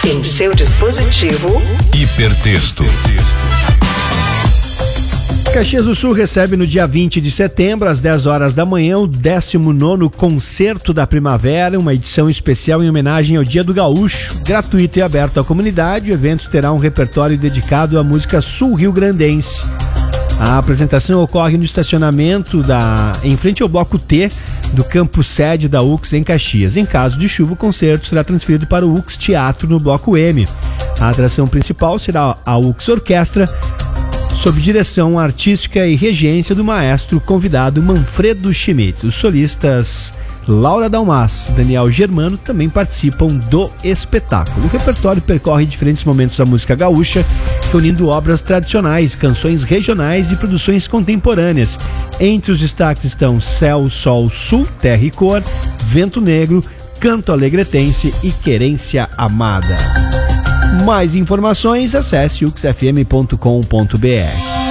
Em seu dispositivo. Hipertexto. Caxias do Sul recebe no dia 20 de setembro, às 10 horas da manhã, o 19º Concerto da Primavera, uma edição especial em homenagem ao Dia do Gaúcho, gratuito e aberto à comunidade. O evento terá um repertório dedicado à música sul-rio-grandense. A apresentação ocorre no estacionamento em frente ao Bloco T do campo sede da UX em Caxias. Em caso de chuva, o concerto será transferido para o UX Teatro no Bloco M. A atração principal será a UX Orquestra, sob direção artística e regência do maestro convidado Manfredo Schmidt. Os solistas Laura Dalmas e Daniel Germano também participam do espetáculo. O repertório percorre diferentes momentos da música gaúcha, reunindo obras tradicionais, canções regionais e produções contemporâneas. Entre os destaques estão Céu, Sol, Sul, Terra e Cor, Vento Negro, Canto Alegretense e Querência Amada. Mais informações, acesse uxfm.com.br.